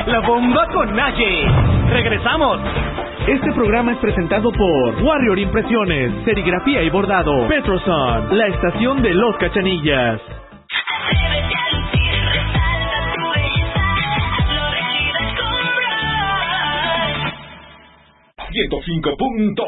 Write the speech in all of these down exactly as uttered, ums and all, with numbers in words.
La bomba con Naye. ¡Regresamos! Este programa es presentado por Warrior Impresiones, Serigrafía y Bordado, Petroson, la estación de los Cachanillas. ciento cinco punto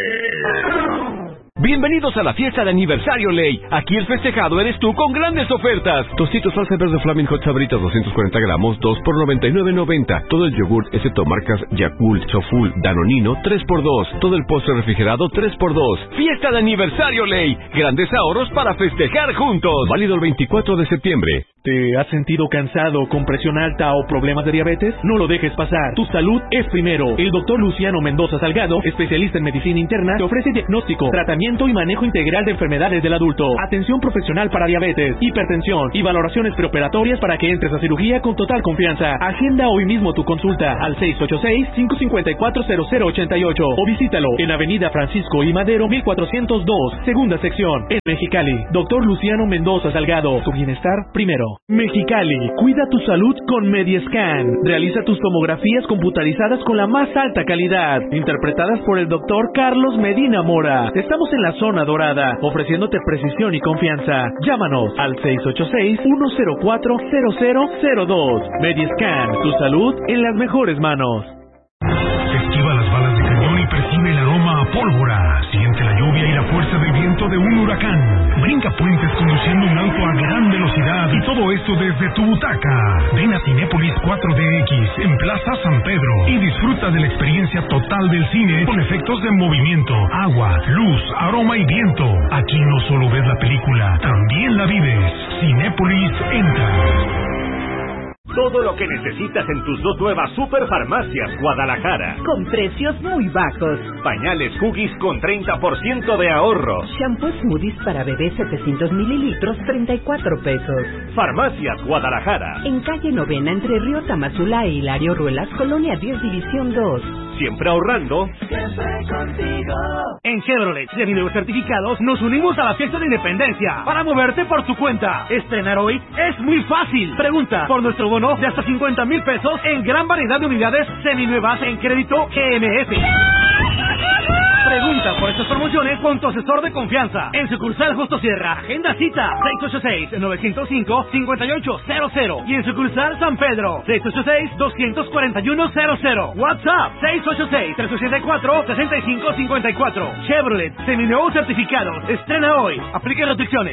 nueve. Bienvenidos a la fiesta de aniversario Ley. Aquí el festejado eres tú con grandes ofertas. Tostitos salsa verde Flaming Hot Sabritas doscientos cuarenta gramos, dos por noventa y nueve noventa. Todo el yogur excepto marcas Yakult, Soful, Danonino, tres por dos. Todo el postre refrigerado, tres por dos. Fiesta de aniversario Ley. Grandes ahorros para festejar juntos. Válido el veinticuatro de septiembre. ¿Te has sentido cansado, con presión alta o problemas de diabetes? No lo dejes pasar. Tu salud es primero. El doctor Luciano Mendoza Salgado, especialista en medicina interna, te ofrece diagnóstico, tratamiento y manejo integral de enfermedades del adulto, atención profesional para diabetes, hipertensión y valoraciones preoperatorias para que entres a cirugía con total confianza. Agenda hoy mismo tu consulta al seis ocho seis, cinco cinco cuatro, cero cero ocho ocho o visítalo en Avenida Francisco I. Madero mil cuatrocientos dos, segunda sección, en Mexicali. Doctor Luciano Mendoza Salgado, tu bienestar primero. Mexicali, cuida tu salud con Mediascan. Realiza tus tomografías computarizadas con la más alta calidad, interpretadas por el doctor Carlos Medina Mora. Estamos en la zona dorada, ofreciéndote precisión y confianza. Llámanos al seis ocho seis, uno cero cuatro, cero cero cero dos. Mediascan, tu salud en las mejores manos. Esquiva las balas de cañón y percibe el aroma a pólvora. Siente la lluvia y la fuerza del viento de un huracán. Brinca puentes conduciendo un auto a gran velocidad y todo esto desde tu butaca. Ven a Cinépolis cuatro D X en Plaza San Pedro y disfruta de la experiencia total del cine con efectos de movimiento, agua, luz, aroma y viento. Aquí no solo ves la película, también la vives. Cinépolis entra. Todo lo que necesitas en tus dos nuevas Superfarmacias Guadalajara. Con precios muy bajos. Pañales Huggies con treinta por ciento de ahorro. Shampoo Smoothies para bebé setecientos mililitros, treinta y cuatro pesos. Farmacias Guadalajara. En calle Novena, entre Río Tamazula e Hilario Ruelas, Colonia diez, División dos. Siempre ahorrando. Siempre contigo. En Chevrolet, de nuevos certificados, nos unimos a la fiesta de independencia para moverte por tu cuenta. Estrenar hoy es muy fácil. Pregunta por nuestro bono de hasta cincuenta mil pesos en gran variedad de unidades seminuevas en crédito G M F. Pregunta por estas promociones con tu asesor de confianza. En sucursal Justo Sierra, agenda cita seis ocho seis, nueve cero cinco, cinco ocho cero cero. Y en sucursal San Pedro, seis ocho seis, dos cuatro uno cero cero. WhatsApp, seis ocho seis, tres ocho cuatro, seis cinco cinco cuatro. Chevrolet, seminuevos certificados. Estrena hoy. Aplica restricciones.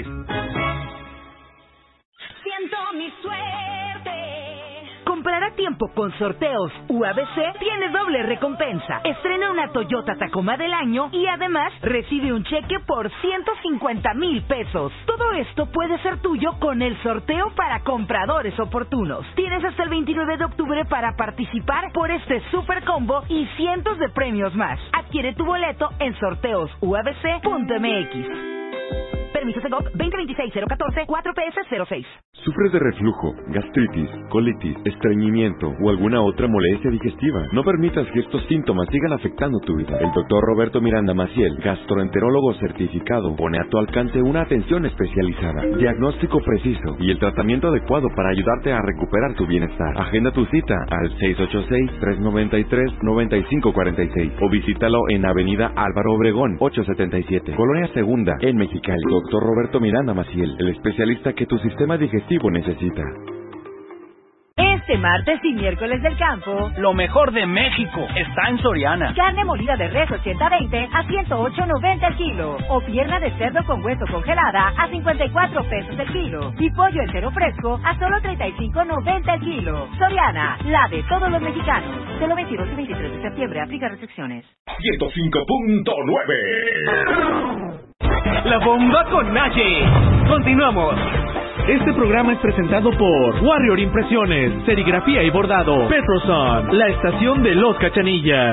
Siento mi suerte. Comprar a tiempo con sorteos U A B C tiene doble recompensa. Estrena una Toyota Tacoma del año y además recibe un cheque por ciento cincuenta mil pesos. Todo esto puede ser tuyo con el sorteo para compradores oportunos. Tienes hasta el veintinueve de octubre para participar por este super combo y cientos de premios más. Adquiere tu boleto en sorteos U A B C punto M X. Permiso Segov veinte veintiséis cero catorce cuatro P S cero seis. ¿Sufres de reflujo, gastritis, colitis, estreñimiento o alguna otra molestia digestiva? No permitas que estos síntomas sigan afectando tu vida. El doctor Roberto Miranda Maciel, gastroenterólogo certificado, pone a tu alcance una atención especializada, diagnóstico preciso y el tratamiento adecuado para ayudarte a recuperar tu bienestar. Agenda tu cita al seis ocho seis, tres nueve tres, nueve cinco cuatro seis o visítalo en Avenida Álvaro Obregón, ochocientos setenta y siete, Colonia Segunda, en Mexicali. Doctor Roberto Miranda Maciel, el especialista que tu sistema digestivo necesita. Este martes y miércoles del campo, lo mejor de México está en Soriana. Carne molida de res ochenta veinte a ciento ocho noventa el kilo. O pierna de cerdo con hueso congelada a cincuenta y cuatro pesos el kilo. Y pollo entero fresco a solo treinta y cinco noventa el kilo. Soriana, la de todos los mexicanos. Solo veintidós y veintitrés de septiembre, aplica restricciones. ciento cinco punto nueve. La bomba con Naye. Continuamos. Este programa es presentado por Warrior Impresiones, Serigrafía y Bordado, Petroson, la estación de los Cachanillas.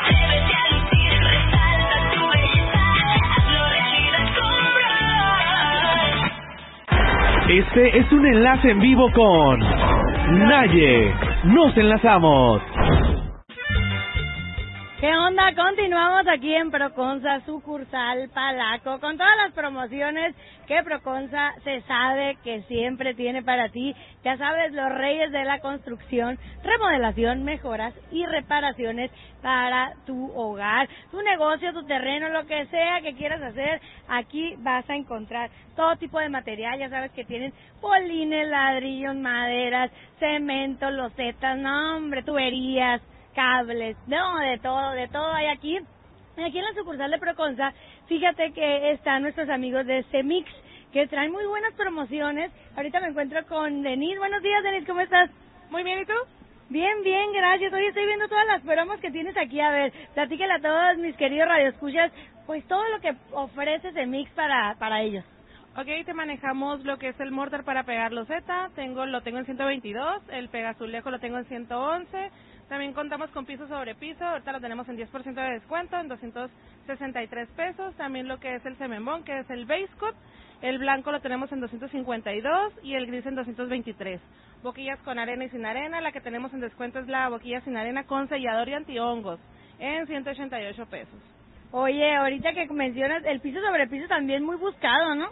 Este es un enlace en vivo con Naye. Nos enlazamos. ¿Qué onda? Continuamos aquí en Proconsa, sucursal Palaco, con todas las promociones que Proconsa se sabe que siempre tiene para ti. Ya sabes, los reyes de la construcción, remodelación, mejoras y reparaciones para tu hogar, tu negocio, tu terreno, lo que sea que quieras hacer, aquí vas a encontrar todo tipo de material. Ya sabes que tienen polines, ladrillos, maderas, cemento, losetas, no hombre, tuberías, cables, no, de todo, de todo hay aquí. Aquí en la sucursal de Proconsa, fíjate que están nuestros amigos de Cemix, que traen muy buenas promociones. Ahorita me encuentro con Denise. Buenos días, Denise, ¿cómo estás? Muy bien, ¿y tú? Bien, bien, gracias. Hoy estoy viendo todas las promos que tienes aquí. A ver, platíquele a todos mis queridos radioescuchas, pues todo lo que ofrece Cemix para, para ellos. Ok, te manejamos lo que es el mortar para pegar loseta, tengo, lo tengo en ciento veintidós, el pegazulejo lo tengo en ciento once, también contamos con piso sobre piso, ahorita lo tenemos en diez por ciento de descuento, en doscientos sesenta y tres pesos, también lo que es el cementbond, que es el base coat, el blanco lo tenemos en doscientos cincuenta y dos y el gris en doscientos veintitrés. Boquillas con arena y sin arena, la que tenemos en descuento es la boquilla sin arena con sellador y antihongos, en ciento ochenta y ocho pesos. Oye, ahorita que mencionas el piso sobre piso también muy buscado, ¿no?